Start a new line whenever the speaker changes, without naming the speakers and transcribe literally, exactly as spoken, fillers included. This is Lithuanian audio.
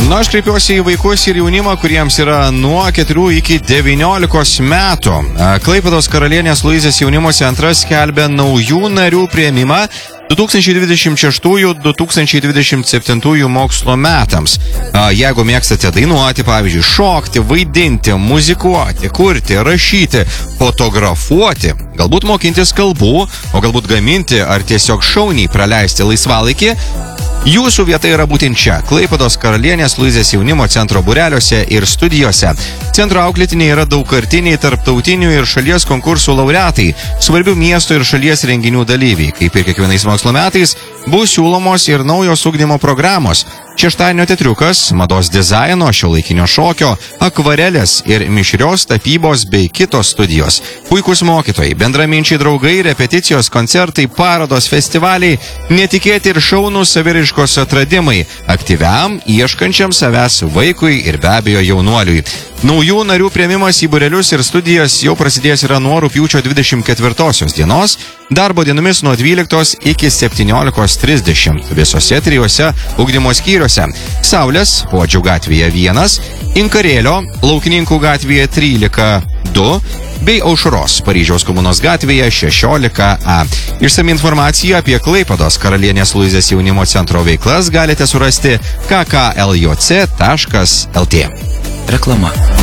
Na, aš kreipiuosi į vaikus ir jaunimą, kuriems yra nuo keturių iki devyniolikos metų. Klaipėdos Karalienės Luizės jaunimo centras skelbia naujų narių priėmimą du tūkstančiai dvidešimt šeštųjų - du tūkstančiai dvidešimt septintųjų mokslo metams. Jeigu mėgstate dainuoti, pavyzdžiui, šokti, vaidinti, muzikuoti, kurti, rašyti, fotografuoti, galbūt mokintis kalbų, o galbūt gaminti ar tiesiog šauniai praleisti laisvalaikį, jūsų vieta yra būtent čia, Klaipėdos Karalienės Luizės jaunimo centro būreliuose ir studijose. Centro auklėtiniai yra daugkartiniai tarptautinių ir šalies konkursų laureatai, svarbių miesto ir šalies renginių dalyviai. Kaip ir kiekvienais mokslo metais, bus siūlomos ir naujos ugdymo programos. Šeštadienio teatriukas, mados dizaino, šiuolaikinio šokio, akvarelės ir mišrios tapybos bei kitos studijos. Puikūs mokytojai, bendraminčiai draugai, repeticijos, koncertai, parodos, festivaliai, netikėti ir šaunūs saviriškos atradimai aktyviam, ieškančiam savęs vaikui ir be abejo jaunuoliui. Naujų narių priėmimas į būrelius ir studijas jau prasidės yra nuo rugpjūčio dvidešimt ketvirtosios dienos, darbo dienomis nuo dvyliktos iki septyniolikos trisdešimt visose trijuose ugdymo skyriuose. Saulės, Puodžių gatvėje vienas, Inkarėlio, Laukininkų gatvėje trylika du bei Aušros, Paryžiaus komunos gatvėje šešiolika A. Išsami informacija apie Klaipėdos Karalienės Luizės jaunimo centro veiklas galite surasti k k l j c taškas l t.
Reklama.